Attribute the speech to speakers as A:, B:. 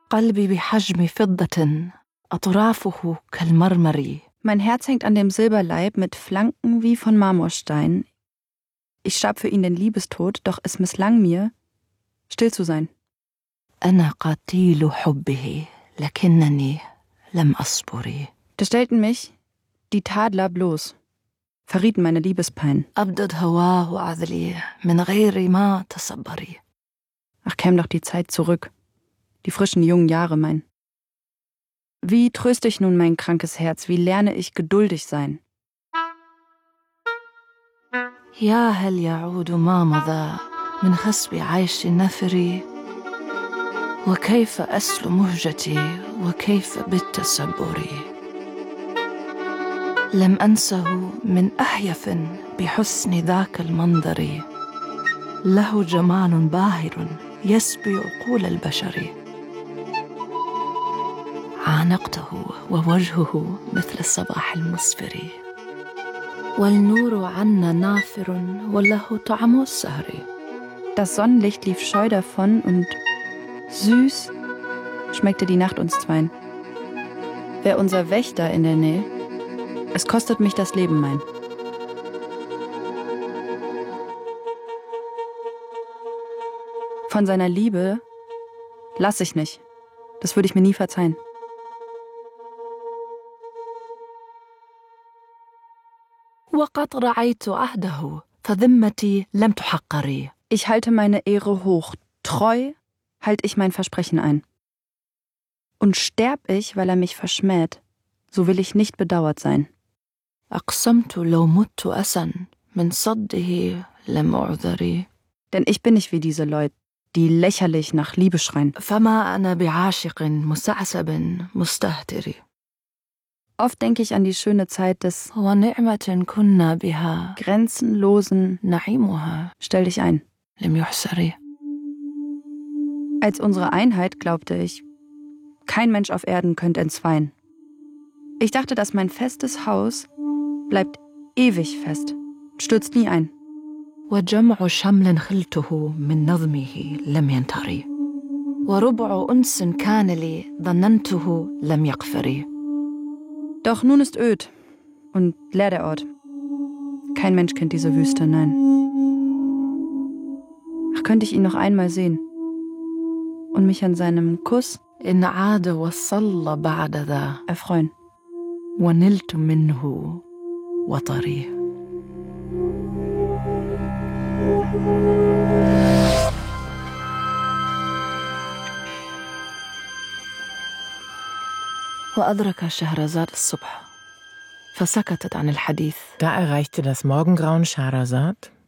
A: قلبي بحجم فضة أطرافه كالمرمر.
B: Mein Herz hängt an dem Silberleib mit Flanken wie von Marmorstein. Ich starb für ihn den Liebestod, doch es misslang mir, still zu sein.
A: أنا قتيل حبه لكنني لم أصبر.
B: Da stellten mich die Tadler bloß, verrieten meine Liebespein.
A: أبدد هواه عذلي من غير ما تصبري.
B: Ach, käm doch die Zeit zurück, die frischen jungen Jahre mein. Wie tröste ich nun mein krankes Herz, wie lerne ich geduldig sein?
A: يا هل يعود ما مضى من خسب عيش النفر وكيف أسل مهجتي وكيف بالتسبر لم أنسه من أهيف بحسن ذاك المنظر له جمال باهر يسبي عقول البشر عانقته ووجهه مثل الصباح المسفر والنور عنا نافر وله طعم السهر.
B: Das Sonnenlicht lief scheu davon und süß schmeckte die Nacht uns zweien. Wär unser Wächter in der Nähe, es kostet mich das Leben mein. Von seiner Liebe lass ich nicht. Das würde ich mir nie verzeihen.
A: وقد رعيت عهده فذمتي لم تحقري.
B: Ich halte meine Ehre hoch. Treu halte ich mein Versprechen ein. Und sterb ich, weil er mich verschmäht, so will ich nicht bedauert sein.
A: أقسمت لو مت أسا من صده لم أعذري.
B: Denn ich bin nicht wie diese Leute, die lächerlich nach Liebe schreien.
A: فما أنا بعاشق مستعسب مستهتر.
B: Oft denke ich an die schöne Zeit des
A: ونعمة كنا بها
B: grenzenlosen
A: نعيمها
B: Stell dich ein.
A: لم يحسر.
B: Als unsere Einheit glaubte ich, kein Mensch auf Erden könnte entzweien. Ich dachte, dass mein festes Haus bleibt ewig fest, stürzt nie ein.
A: وجمع شمل خلته من نظمه لم ينتري وربع أنس كان لي ظننته لم يغفر.
B: Doch nun ist öd und leer der Ort. Kein Mensch kennt diese Wüste, nein. Ach, könnte ich ihn noch einmal sehen und mich an seinem Kuss
A: إن عاد وصل بعد ذا
B: erfreuen.
A: ونلت منه وطري. وأدرك شهرزاد الصبح فسكتت عن الحديث.
C: Da erreichte das Morgengrauen Schehersad